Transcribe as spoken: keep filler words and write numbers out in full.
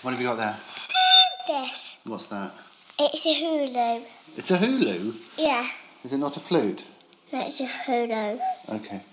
What have you got there? This. What's that? It's a hulu. It's a hulu? Yeah. Is it not a flute? No, it's a hulu. Okay.